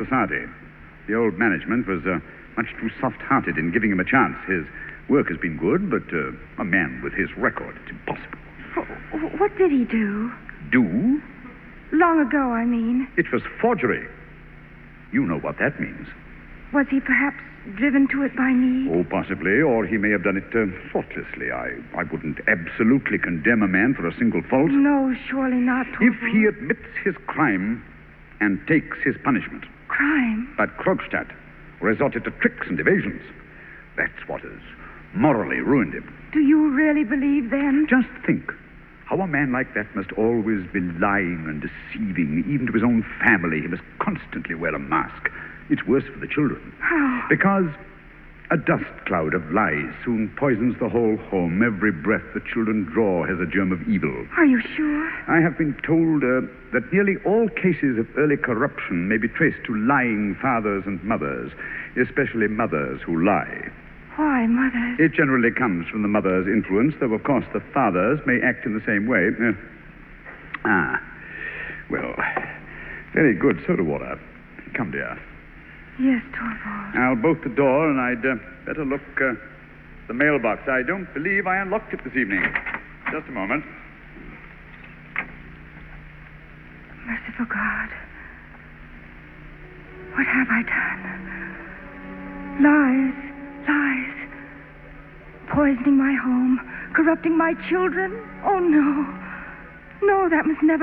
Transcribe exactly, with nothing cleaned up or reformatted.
society. The old management was uh, much too soft-hearted in giving him a chance. His work has been good, but uh, a man with his record, it's impossible. W- what did he do? Do? Long ago, I mean. It was forgery. You know what that means. Was he perhaps driven to it by need? Oh, possibly, or he may have done it uh, thoughtlessly. I, I wouldn't absolutely condemn a man for a single fault. No, surely not, Torvald. If he admits his crime and takes his punishment. Crime? But Krogstad resorted to tricks and evasions. That's what has morally ruined him. Do you really believe, then? Just think how a man like that must always be lying and deceiving, even to his own family. He must constantly wear a mask. It's worse for the children. How? Because a dust cloud of lies soon poisons the whole home. Every breath the children draw has a germ of evil. Are you sure? I have been told uh, that nearly all cases of early corruption may be traced to lying fathers and mothers, especially mothers who lie. Why, Mother? It generally comes from the mother's influence, though, of course, the fathers may act in the same way. Uh, ah, well, very good soda water. Come, dear. Yes, Torvald. I'll bolt the door, and I'd uh, better look uh, the mailbox. I don't believe I unlocked it this evening. Just a moment. Merciful God. What have I done? Lies, lies. Poisoning my home, corrupting my children. Oh, no. No, that must never